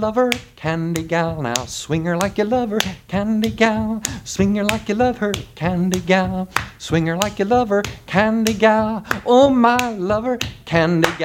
love her, candy gal. Now swing her like you love her, candy gal. Swing her like you love her, candy gal. Swing her like you love her, candy gal. Oh, my lover, candy gal.